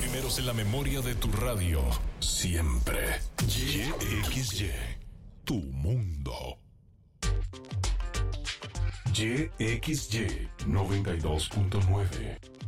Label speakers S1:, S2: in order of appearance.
S1: primeros en la memoria de tu radio. Siempre. YXY. Tu mundo. YXY 92.9.